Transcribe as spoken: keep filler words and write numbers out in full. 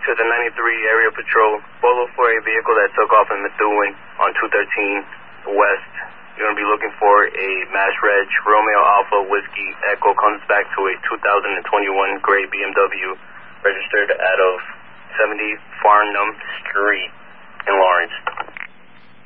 to the ninety-three Area Patrol. Follow for a vehicle that took off in Methuen on two thirteen West. You're going to be looking for a Mass Reg Romeo Alpha Whiskey Echo. Comes back to a two thousand twenty-one gray B M W registered out of seventy Farnham Street in Lawrence.